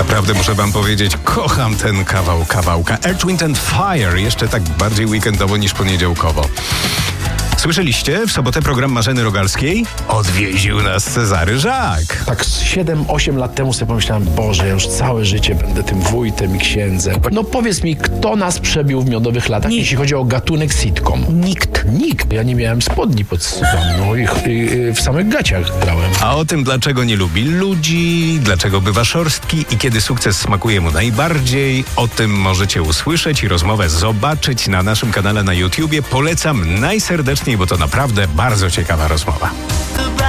Naprawdę muszę wam powiedzieć, kocham ten kawałka. Earth, Wind and Fire, jeszcze tak bardziej weekendowo niż poniedziałkowo. Słyszeliście? W sobotę program Marzeny Rogalskiej odwiedził nas Cezary Żak. Tak 7-8 lat temu sobie pomyślałem, Boże, ja już całe życie będę tym wójtem i księdzem. No powiedz mi, kto nas przebił w miodowych latach, jeśli chodzi o gatunek sitcom? Nikt. Ja nie miałem spodni pod spodną i w samych gaciach grałem. A o tym, dlaczego nie lubi ludzi, dlaczego bywa szorstki i kiedy sukces smakuje mu najbardziej, o tym możecie usłyszeć i rozmowę zobaczyć na naszym kanale na YouTubie. Polecam najserdeczniej, bo to naprawdę bardzo ciekawa rozmowa.